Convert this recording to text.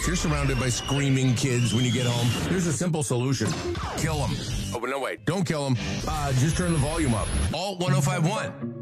If you're surrounded by screaming kids when you get home, here's a simple solution. Kill them. Oh, but no, wait. Don't kill them. Just turn the volume up. Alt 1051.